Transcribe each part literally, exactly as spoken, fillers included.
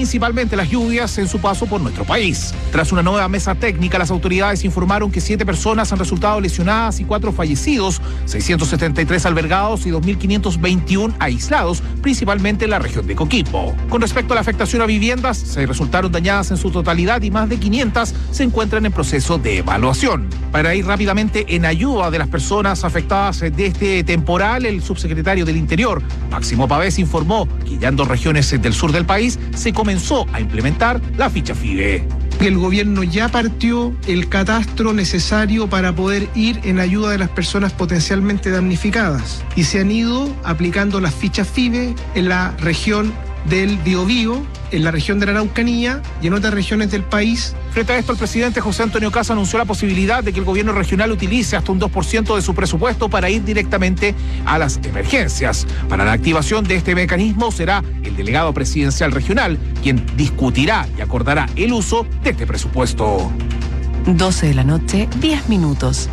principalmente las lluvias en su paso por nuestro país. Tras una nueva mesa técnica, las autoridades informaron que siete personas han resultado lesionadas y cuatro fallecidos, seiscientos setenta y tres albergados y dos mil quinientos veintiuno aislados, principalmente en la región de Coquimbo. Con respecto a la afectación a viviendas, se resultaron dañadas en su totalidad y más de quinientas se encuentran en proceso de evaluación. Para ir rápidamente en ayuda de las personas afectadas de este temporal, el subsecretario del Interior, Máximo Pavés, informó que ya en dos regiones del sur del país se comenzó a implementar la ficha FIDE. El gobierno ya partió el catastro necesario para poder ir en ayuda de las personas potencialmente damnificadas y se han ido aplicando las fichas FIDE en la región del Biobío, en la región de la Araucanía y en otras regiones del país. Frente a esto, el presidente José Antonio Kast anunció la posibilidad de que el gobierno regional utilice hasta un dos por ciento de su presupuesto para ir directamente a las emergencias. Para la activación de este mecanismo será el delegado presidencial regional quien discutirá y acordará el uso de este presupuesto. doce de la noche, diez minutos.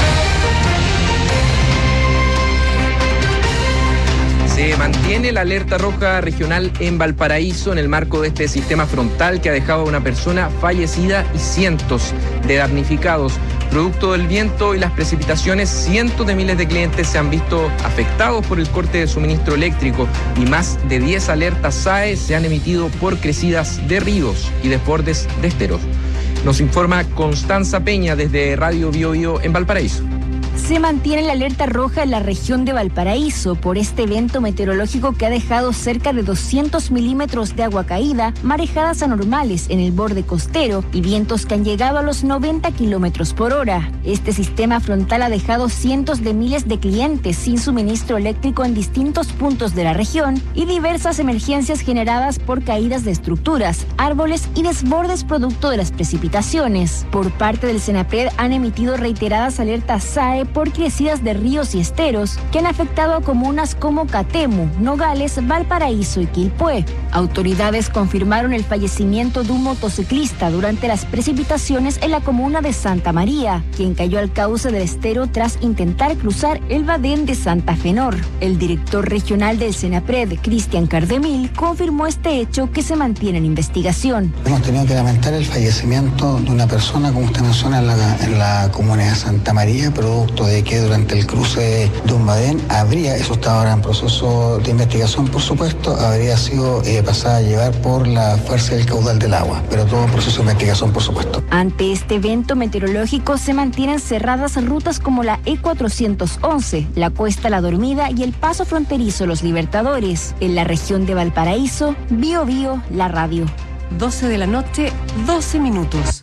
Se mantiene la alerta roja regional en Valparaíso en el marco de este sistema frontal que ha dejado a una persona fallecida y cientos de damnificados. Producto del viento y las precipitaciones, cientos de miles de clientes se han visto afectados por el corte de suministro eléctrico y más de diez alertas S A E se han emitido por crecidas de ríos y desbordes de esteros. Nos informa Constanza Peña desde Radio Biobío en Valparaíso. Se mantiene la alerta roja en la región de Valparaíso por este evento meteorológico que ha dejado cerca de doscientos milímetros de agua caída, marejadas anormales en el borde costero y vientos que han llegado a los noventa kilómetros por hora. Este sistema frontal ha dejado cientos de miles de clientes sin suministro eléctrico en distintos puntos de la región y diversas emergencias generadas por caídas de estructuras, árboles y desbordes producto de las precipitaciones. Por parte del Senapred han emitido reiteradas alertas S A E por crecidas de ríos y esteros que han afectado a comunas como Catemu, Nogales, Valparaíso y Quilpué. Autoridades confirmaron el fallecimiento de un motociclista durante las precipitaciones en la comuna de Santa María, quien cayó al cauce del estero tras intentar cruzar el Badén de Santa Fenor. El director regional del Senapred, Cristian Cardemil, confirmó este hecho que se mantiene en investigación. Hemos tenido que lamentar el fallecimiento de una persona, como usted menciona, en la, en la comuna de Santa María, producto de que durante el cruce de un badén habría, eso está ahora en proceso de investigación por supuesto, habría sido eh, pasada a llevar por la fuerza del caudal del agua, pero todo en proceso de investigación por supuesto. Ante este evento meteorológico se mantienen cerradas rutas como la E cuatrocientos once, la Cuesta La Dormida y el paso fronterizo Los Libertadores. En la región de Valparaíso, Biobío, la radio. doce de la noche, doce minutos.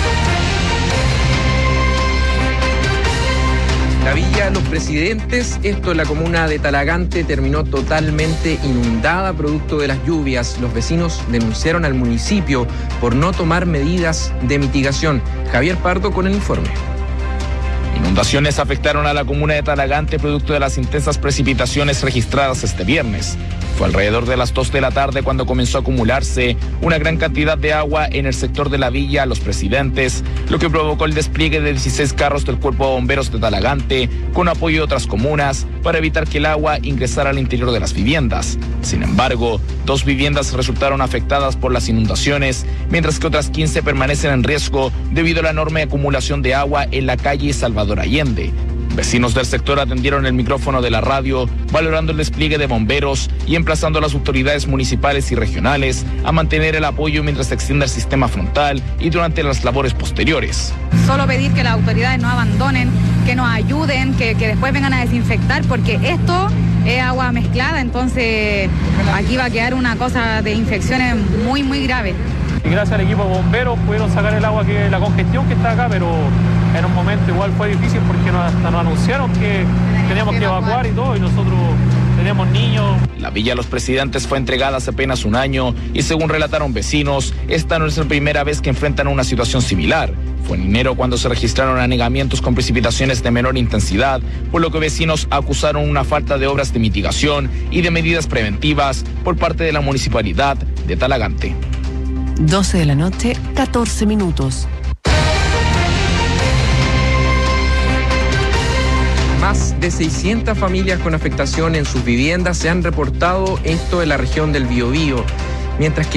La Villa Los Presidentes, esto en la comuna de Talagante, terminó totalmente inundada producto de las lluvias. Los vecinos denunciaron al municipio por no tomar medidas de mitigación. Javier Pardo con el informe. Inundaciones afectaron a la comuna de Talagante producto de las intensas precipitaciones registradas este viernes. Fue alrededor de las dos de la tarde cuando comenzó a acumularse una gran cantidad de agua en el sector de la Villa Los Presidentes, lo que provocó el despliegue de dieciséis carros del Cuerpo de Bomberos de Talagante con apoyo de otras comunas para evitar que el agua ingresara al interior de las viviendas. Sin embargo, dos viviendas resultaron afectadas por las inundaciones, mientras que otras quince permanecen en riesgo debido a la enorme acumulación de agua en la calle Salvador Allende. Vecinos del sector atendieron el micrófono de la radio, valorando el despliegue de bomberos y emplazando a las autoridades municipales y regionales a mantener el apoyo mientras se extienda el sistema frontal y durante las labores posteriores. Solo pedir que las autoridades nos abandonen, que nos ayuden, que, que después vengan a desinfectar, porque esto es agua mezclada, entonces aquí va a quedar una cosa de infecciones muy, muy grave. Y gracias al equipo de bomberos pudieron sacar el agua, que la congestión que está acá, pero en un momento igual fue difícil porque nos, hasta nos anunciaron que teníamos que evacuar y todo, y nosotros teníamos niños. La Villa Los Presidentes fue entregada hace apenas un año y según relataron vecinos, esta no es la primera vez que enfrentan una situación similar. Fue en enero cuando se registraron anegamientos con precipitaciones de menor intensidad, por lo que vecinos acusaron una falta de obras de mitigación y de medidas preventivas por parte de la municipalidad de Talagante. doce de la noche, catorce minutos. Más de seiscientas familias con afectación en sus viviendas se han reportado esto en la región del Biobío, mientras que